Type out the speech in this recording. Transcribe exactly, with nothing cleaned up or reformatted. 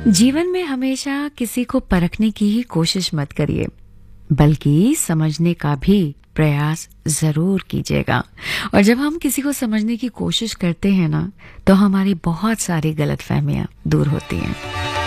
जीवन में हमेशा किसी को परखने की ही कोशिश मत करिए, बल्कि समझने का भी प्रयास जरूर कीजिएगा। और जब हम किसी को समझने की कोशिश करते हैं ना, तो हमारी बहुत सारी गलतफहमियां दूर होती हैं।